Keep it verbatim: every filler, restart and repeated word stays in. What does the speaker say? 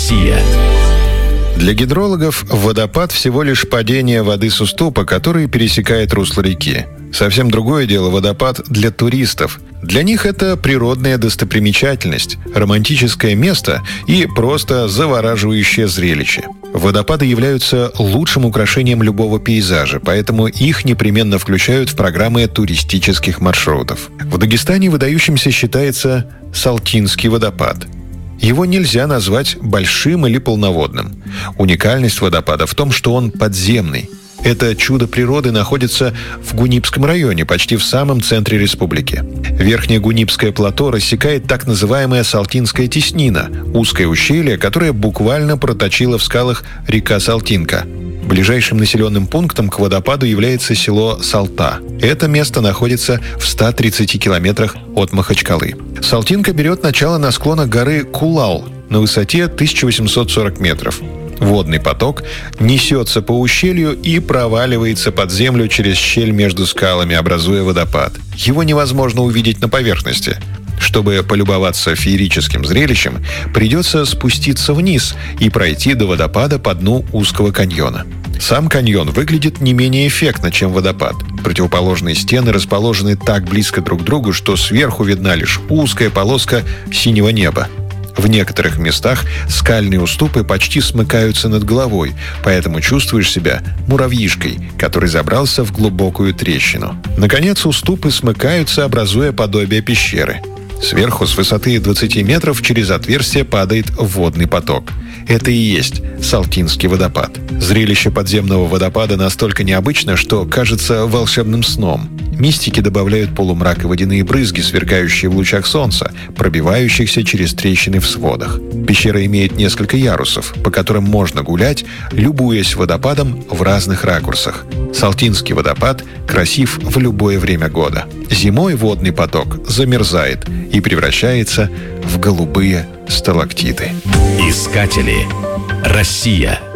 Россия. Для гидрологов водопад всего лишь падение воды с уступа, который пересекает русло реки. Совсем другое дело водопад для туристов. Для них это природная достопримечательность, романтическое место и просто завораживающее зрелище. Водопады являются лучшим украшением любого пейзажа, поэтому их непременно включают в программы туристических маршрутов. В Дагестане выдающимся считается Салтинский водопад. Его нельзя назвать большим или полноводным. Уникальность водопада в том, что он подземный. Это чудо природы находится в Гунипском районе, почти в самом центре республики. Верхнее Гунипское плато рассекает так называемая Салтинская теснина, узкое ущелье, которое буквально проточила в скалах река Салтинка. Ближайшим населенным пунктом к водопаду является село Салта. Это место находится в ста тридцати километрах от Махачкалы. Салтинка берет начало на склонах горы Кулал на высоте тысяча восемьсот сорок метров. Водный поток несется по ущелью и проваливается под землю через щель между скалами, образуя водопад. Его невозможно увидеть на поверхности. Чтобы полюбоваться феерическим зрелищем, придется спуститься вниз и пройти до водопада по дну узкого каньона. Сам каньон выглядит не менее эффектно, чем водопад. Противоположные стены расположены так близко друг к другу, что сверху видна лишь узкая полоска синего неба. В некоторых местах скальные уступы почти смыкаются над головой, поэтому чувствуешь себя муравьишкой, который забрался в глубокую трещину. Наконец, уступы смыкаются, образуя подобие пещеры. Сверху, с высоты двадцати метров, через отверстие падает водный поток. Это и есть Салтинский водопад. Зрелище подземного водопада настолько необычно, что кажется волшебным сном. Мистики добавляют полумрак и водяные брызги, сверкающие в лучах солнца, пробивающихся через трещины в сводах. Пещера имеет несколько ярусов, по которым можно гулять, любуясь водопадом в разных ракурсах. Салтинский водопад красив в любое время года. Зимой водный поток замерзает и превращается в голубые сталактиты. Искатели. Россия.